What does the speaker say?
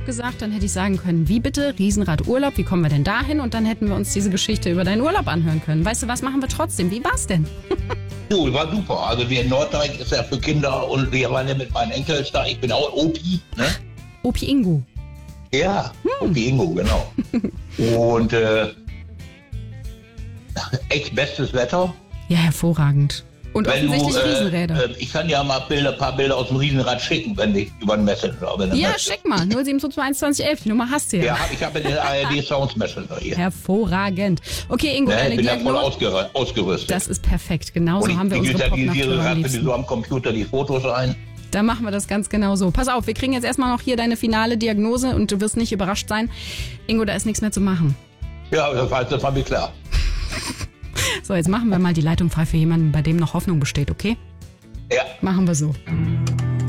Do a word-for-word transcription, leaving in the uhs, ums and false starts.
abgesagt, dann hätte ich sagen können, wie bitte, Riesenrad-Urlaub, wie kommen wir denn dahin? Und dann hätten wir uns diese Geschichte über deinen Urlaub anhören können. Weißt du was, machen wir trotzdem. Wie war's denn? Jo, war super. Also wir in Norddeich ist ja für Kinder und wir waren ja mit meinen Enkeln da. Ich bin auch Opi, ne? Opi Ingo. Ja, hm. Opi Ingo, genau. Und äh, echt bestes Wetter. Ja, hervorragend. Und wenn offensichtlich du, äh, Riesenräder. Äh, ich kann ja mal Bilder, ein paar Bilder aus dem Riesenrad schicken, wenn ich über den Messenger. Wenn ja, möchtest. schick mal. null sieben zwei zwei eins zwanzig elf, die Nummer hast du ja. Ja, ich habe den A R D Sounds Messenger hier. Hervorragend. Okay, Ingo, ne, deine ich bin ja voll Diagnose. ausger- ausgerüstet. Das ist perfekt. Genauso und ich, haben wir ich unsere digitalisiere Popnachtöre am gerade liebsten. so am Computer die Fotos ein. Dann machen wir das ganz genau so. Pass auf, wir kriegen jetzt erstmal noch hier deine finale Diagnose und du wirst nicht überrascht sein. Ingo, da ist nichts mehr zu machen. Ja, das heißt, das war mir klar. So, jetzt machen wir mal die Leitung frei für jemanden, bei dem noch Hoffnung besteht, okay? Ja. Machen wir so.